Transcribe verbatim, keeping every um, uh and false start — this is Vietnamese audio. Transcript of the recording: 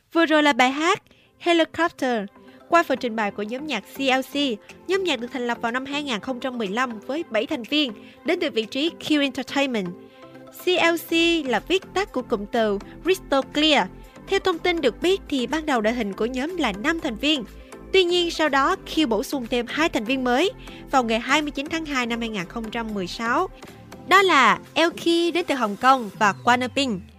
Vừa rồi là bài hát Helicopter. Qua phần trình bày của nhóm nhạc xê lờ xê, nhóm nhạc được thành lập vào năm hai không một lăm với bảy thành viên, đến từ vị trí Q Entertainment. xê lờ xê là viết tắt của cụm từ Crystal Clear. Theo thông tin được biết thì ban đầu đội hình của nhóm là năm thành viên. Tuy nhiên sau đó Q bổ sung thêm hai thành viên mới vào ngày hai mươi chín tháng hai năm hai không một sáu. Đó là Elkie đến từ Hồng Kông và Quang Ping.